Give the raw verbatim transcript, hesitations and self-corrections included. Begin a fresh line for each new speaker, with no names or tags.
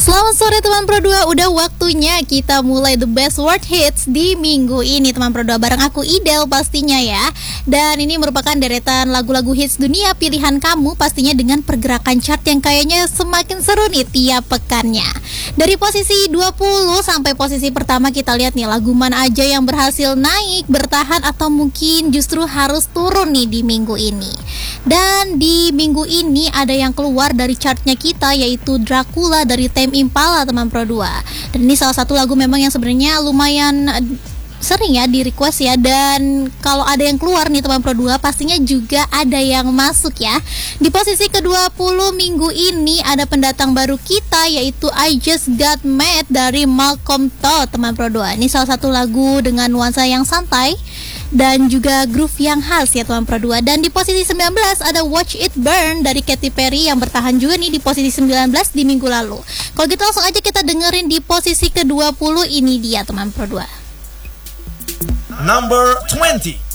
Selamat sore teman Pro dua, udah waktunya kita mulai The Best World Hits di minggu ini teman Pro dua, bareng aku Idel pastinya ya. Dan ini merupakan deretan lagu-lagu hits dunia pilihan kamu, pastinya dengan pergerakan chart yang kayaknya semakin seru nih tiap pekannya. Dari posisi dua puluh sampai posisi pertama kita lihat nih lagu mana aja yang berhasil naik, bertahan atau mungkin justru harus turun nih di minggu ini. Dan di minggu ini ada yang keluar dari chartnya kita, yaitu Dracula dari Tame Impala teman Pro dua. Dan ini salah satu lagu memang yang sebenarnya lumayan sering ya di request ya. Dan kalau ada yang keluar nih teman Pro dua, pastinya juga ada yang masuk ya. Di posisi ke dua puluh minggu ini ada pendatang baru kita, yaitu I Just Got Mad dari Malcolm Todd teman Pro dua. Ini salah satu lagu dengan nuansa yang santai dan juga groove yang khas ya teman Pro dua. Dan di posisi sembilan belas ada Watch It Burn dari Katy Perry yang bertahan juga nih di posisi sembilan belas di minggu lalu. Kalau gitu langsung aja kita dengerin di posisi ke dua puluh, ini dia teman Pro dua.
Number twenty.